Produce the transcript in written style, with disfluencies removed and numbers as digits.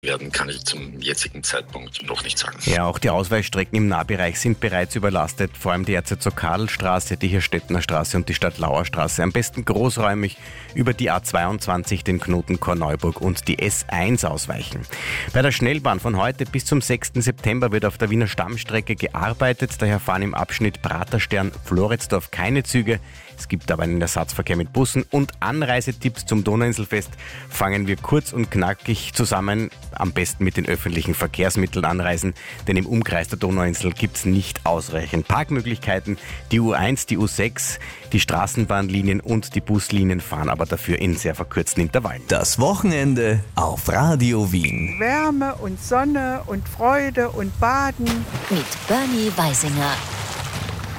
werden, kann ich zum jetzigen Zeitpunkt noch nicht sagen. Ja, auch die Ausweichstrecken im Nahbereich sind bereits überlastet, vor allem die Erzherzog-Karl-Straße, die Hirstädtner Straße und die Stadtlauer Straße. Am besten großräumig über die A22, den Knoten Korneuburg und die S1 ausweichen. Bei der Schnellbahn von heute bis zum 6. September wird auf der Wiener Stammstrecke gearbeitet, daher fahren im Abschnitt Praterstern-Floridsdorf keine Züge. Es gibt aber einen Ersatzverkehr mit Bussen und Anreisetipps zum Donauinselfest fangen wir kurz und knackig zusammen. Am besten mit den öffentlichen Verkehrsmitteln anreisen, denn im Umkreis der Donauinsel gibt es nicht ausreichend Parkmöglichkeiten. Die U1, die U6, die Straßenbahnlinien und die Buslinien fahren aber dafür in sehr verkürzten Intervallen. Das Wochenende auf Radio Wien. Wärme und Sonne und Freude und Baden. Mit Bernie Weisinger.